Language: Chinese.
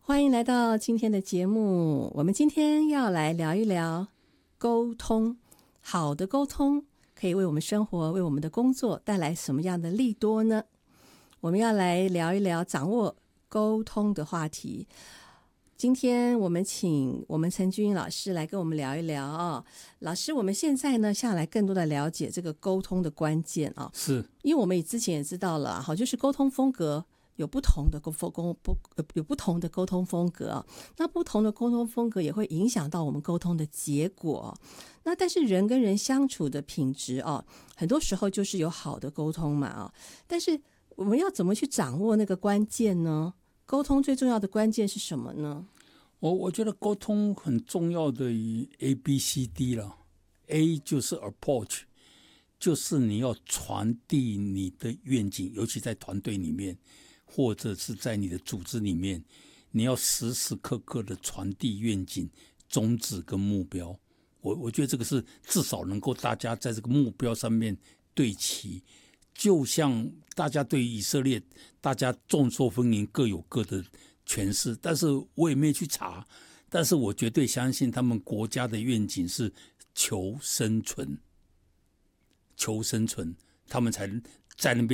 欢迎来到今天的节目。我们今天要来聊一聊沟通。好的沟通可以为我们生活、为我们的工作带来什么样的利多呢？我们要来聊一聊掌握沟通的话题。今天我们请我们陈君老师来跟我们聊一聊啊。老师，我们现在呢下来更多的了解这个沟通的关键啊， 是因为我们之前也知道了，好，就是沟通风格有不同的沟通风格啊，那不同的沟通风格也会影响到我们沟通的结果。那但是人跟人相处的品质啊，很多时候就是有好的沟通嘛啊，但是我们要怎么去掌握那个关键呢？沟通最重要的关键是什么呢？ 我觉得沟通很重要的以 ABCD 了。A 就是 approach， 就是你要传递你的愿景，尤其在团队里面或者是在你的组织里面，你要时时刻刻的传递愿景、宗旨跟目标。我觉得这个是至少能够大家在这个目标上面对齐。就像大家对于以色列，大家众说纷纭，各有各的诠释，但是我也没去查，但是我绝对相信他们国家的愿景是求生存，他们才在那边